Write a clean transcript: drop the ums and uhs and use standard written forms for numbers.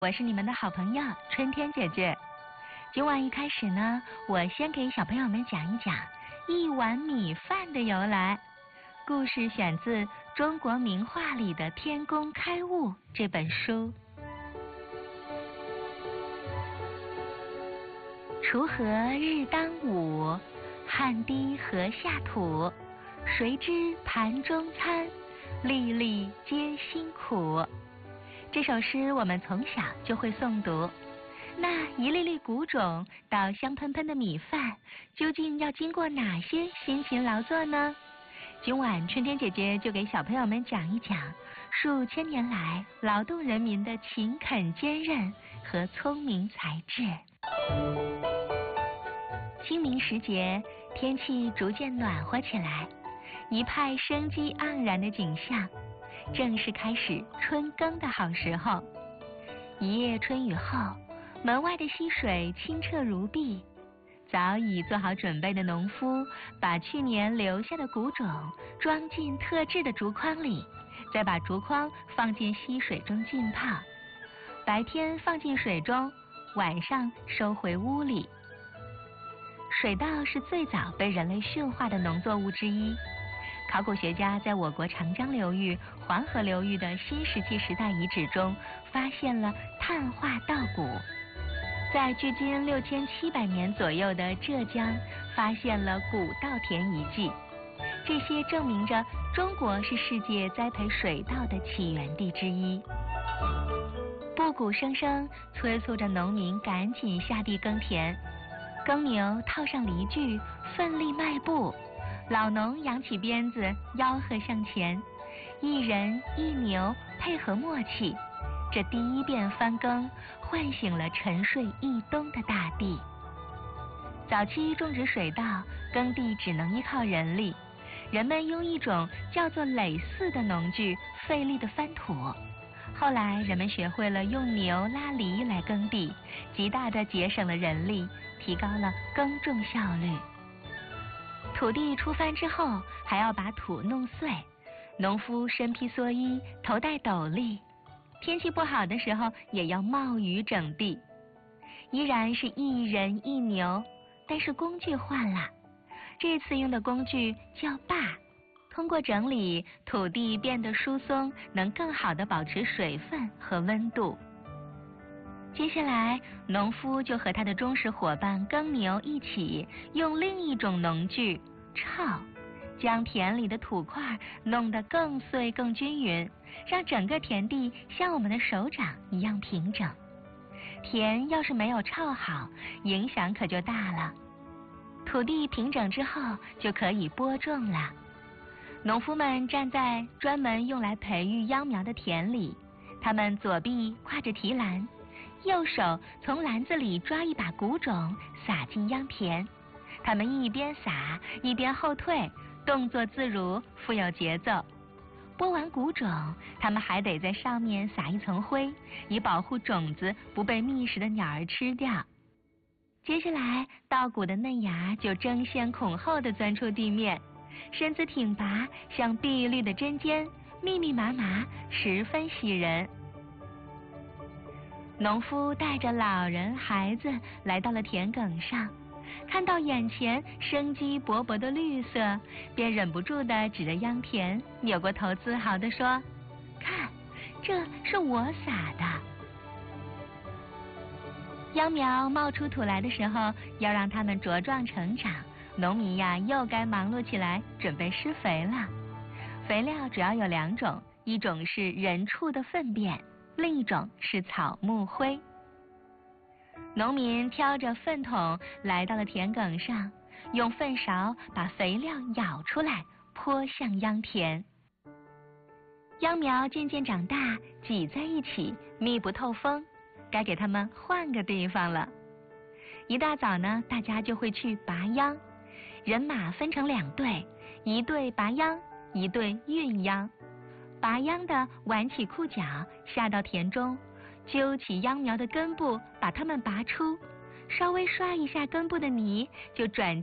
我是你们的好朋友春天姐姐。今晚一开始呢，我先给小朋友们讲一讲一碗米饭的由来。故事选自中国名画里的《天工开物》这本书。锄禾日当午，汗滴禾下土。谁知盘中餐，粒粒皆辛苦。这首诗我们从小就会诵读。那一粒粒谷种到香喷喷的米饭，究竟要经过哪些辛勤劳作呢？今晚春天姐姐就给小朋友们讲一讲数千年来劳动人民的勤恳坚韧和聪明才智。清明时节，天气逐渐暖和起来，一派生机盎然的景象，正是开始春耕的好时候。一夜春雨后，门外的溪水清澈如碧，早已做好准备的农夫把去年留下的谷种装进特制的竹筐里，再把竹筐放进溪水中浸泡，白天放进水中，晚上收回屋里。水稻是最早被人类驯化的农作物之一。考古学家在我国长江流域、黄河流域的新石器时代遗址中发现了碳化稻谷。在距今6700年左右的浙江发现了古稻田遗迹，这些证明着中国是世界栽培水稻的起源地之一。布谷声声催促着农民赶紧下地耕田，耕牛套上犁具，奋力迈步，老农扬起鞭子，吆喝向前，一人一牛配合默契。这第一遍翻耕唤醒了沉睡一冬的大地。早期种植水稻，耕地只能依靠人力，人们用一种叫做耒耜的农具费力地翻土。后来人们学会了用牛拉犁来耕地，极大地节省了人力，提高了耕种效率。土地出翻之后，还要把土弄碎，农夫身披蓑衣，头戴斗笠，天气不好的时候也要冒雨整地。依然是一人一牛，但是工具换了，这次用的工具叫耙，通过整理，土地变得疏松，能更好地保持水分和温度。接下来，农夫就和他的忠实伙伴耕牛一起，用另一种农具锄，将田里的土块弄得更碎更均匀，让整个田地像我们的手掌一样平整。田要是没有锄好，影响可就大了。土地平整之后，就可以播种了。农夫们站在专门用来培育秧苗的田里，他们左臂挎着提篮，右手从篮子里抓一把谷种撒进秧田，他们一边撒一边后退，动作自如，富有节奏。播完谷种，他们还得在上面撒一层灰，以保护种子不被觅食的鸟儿吃掉。接下来，稻谷的嫩芽就争先恐后地钻出地面，身子挺拔，像碧绿的针尖，密密麻麻，十分喜人。农夫带着老人孩子来到了田埂上，看到眼前生机勃勃的绿色，便忍不住地指着秧田，扭过头自豪地说：“看，这是我撒的。”秧苗冒出土来的时候，要让它们茁壮成长，农民呀又该忙碌起来，准备施肥了。肥料主要有2种，一种是人畜的粪便，另一种是草木灰。农民挑着粪桶来到了田埂上，用粪勺把肥料舀出来，泼向秧田。秧苗渐渐长大，挤在一起，密不透风，该给它们换个地方了。一大早呢，大家就会去拔秧，人马分成2队，一队拔秧，一队运秧。拔秧的挽起裤脚，下到田中，揪起秧苗的根部，把它们拔出，稍微刷一下根部的泥，就转